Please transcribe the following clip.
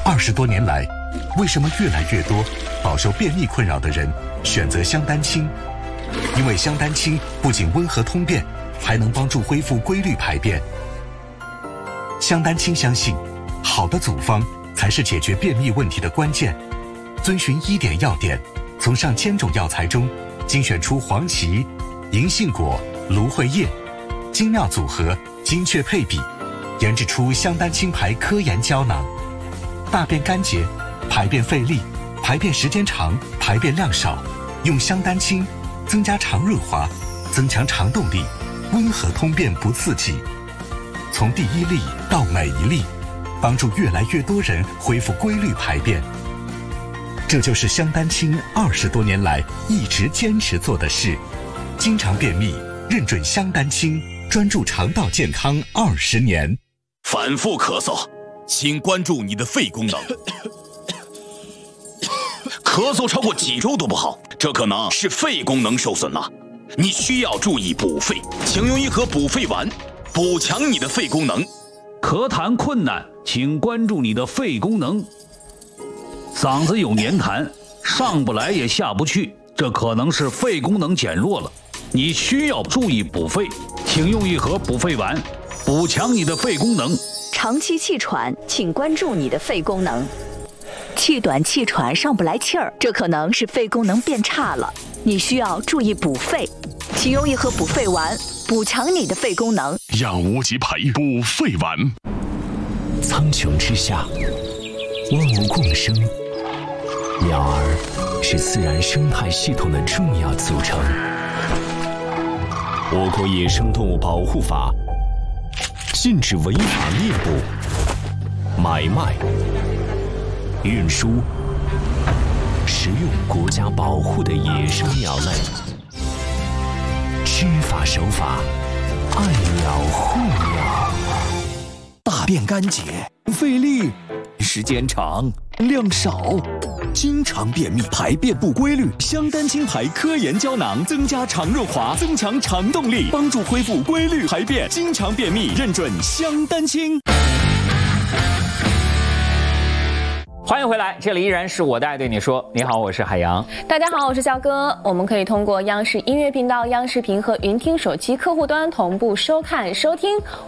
20多年来，为什么越来越多饱受便秘困扰的人选择香丹清？因为香丹清不仅温和通便，还能帮助恢复规律排便。香丹清相信，好的组方才是解决便秘问题的关键。遵循1点要点，从上千种药材中精选出黄芪、银杏果、芦荟叶，精妙组合，精确配比，研制出香丹清牌科研胶囊。大便干结、排便费力、排便时间长、排便量少，用香丹清增加肠润滑，增强肠动力，温和通便不刺激。从第一粒到每一粒，帮助越来越多人恢复规律排便。这就是香丹清20多年来一直坚持做的事。经常便秘，认准香丹清，专注肠道健康20年。 反复咳嗽，请关注你的肺功能。咳嗽超过几周都不好，这可能是肺功能受损了。你需要注意补肺，请用一盒补肺丸，补强你的肺功能。 咳痰困难，请关注你的肺功能。嗓子有黏痰，上不来也下不去，这可能是肺功能减弱了。你需要注意补肺，请用一盒补肺丸，补强你的肺功能。 长期气喘，请关注你的肺功能。气短气喘上不来气儿，这可能是肺功能变差了。你需要注意补肺，请用一盒补肺丸，补强你的肺功能。 养无极培补肺丸。 苍穹之下，万物共生，鸟儿是自然生态系统的重要组成。我国野生动物保护法禁止违法猎捕、买卖、运输、食用国家保护的野生鸟类。知法守法，爱鸟护鸟。 大便干结、费力、时间长、量少，经常便秘、排便不规律，香丹清牌科研胶囊增加肠润滑，增强肠动力，帮助恢复规律排便。经常便秘，认准香丹清。 欢迎回来，这里依然是我的爱对你说。你好，我是海洋。 大家好，我是肖哥。我们可以通过央视音乐频道、央视频和云听手机客户端同步收看、收听